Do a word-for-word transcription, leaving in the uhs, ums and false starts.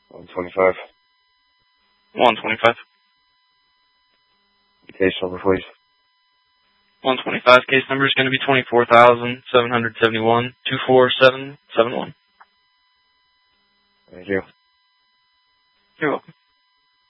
one twenty-five. one twenty-five. Case number, please. one twenty-five case number is going to be twenty-four thousand seven hundred seventy-one two four seven seven one. Thank you. You're welcome.